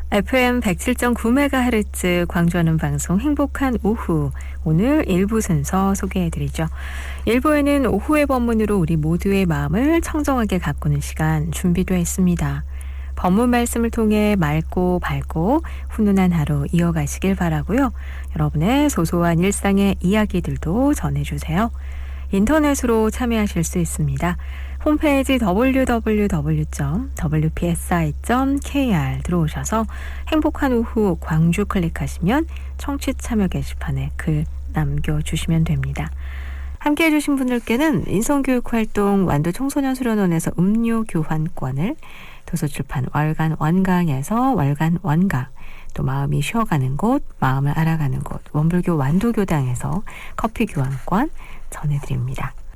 FM 107.9MHz 광주하는 방송 행복한 오후. 오늘 1부 순서 소개해드리죠. 1부에는 오후의 법문으로 우리 모두의 마음을 청정하게 가꾸는 시간 준비되어 있습니다. 법문 말씀을 통해 맑고 밝고 훈훈한 하루 이어가시길 바라고요. 여러분의 소소한 일상의 이야기들도 전해주세요. 인터넷으로 참여하실 수 있습니다. 홈페이지 www.wpsi.kr 들어오셔서 행복한 오후 광주 클릭하시면 청취 참여 게시판에 글 남겨주시면 됩니다. 함께해 주신 분들께는 인성교육활동 완도 청소년 수련원에서 음료 교환권을, 도서출판 월간 원강에서 월간 원강, 또 마음이 쉬어가는 곳, 마음을 알아가는 곳 원불교 완도교당에서 커피 교환권 전해드립니다.